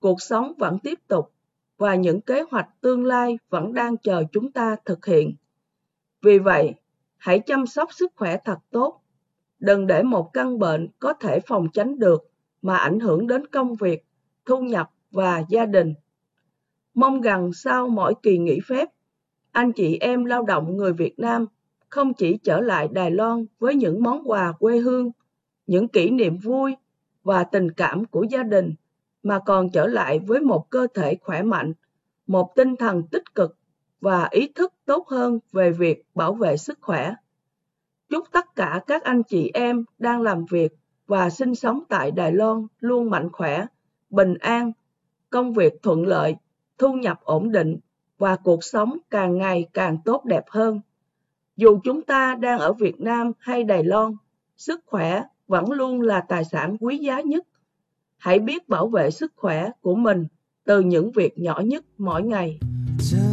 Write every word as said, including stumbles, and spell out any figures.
cuộc sống vẫn tiếp tục và những kế hoạch tương lai vẫn đang chờ chúng ta thực hiện. Vì vậy, hãy chăm sóc sức khỏe thật tốt. Đừng để một căn bệnh có thể phòng tránh được mà ảnh hưởng đến công việc, thu nhập và gia đình. Mong rằng sau mỗi kỳ nghỉ phép, anh chị em lao động người Việt Nam không chỉ trở lại Đài Loan với những món quà quê hương, những kỷ niệm vui và tình cảm của gia đình, mà còn trở lại với một cơ thể khỏe mạnh, một tinh thần tích cực và ý thức tốt hơn về việc bảo vệ sức khỏe. Chúc tất cả các anh chị em đang làm việc và sinh sống tại Đài Loan luôn mạnh khỏe, bình an, công việc thuận lợi, thu nhập ổn định và cuộc sống càng ngày càng tốt đẹp hơn. Dù chúng ta đang ở Việt Nam hay Đài Loan, sức khỏe vẫn luôn là tài sản quý giá nhất. Hãy biết bảo vệ sức khỏe của mình từ những việc nhỏ nhất mỗi ngày.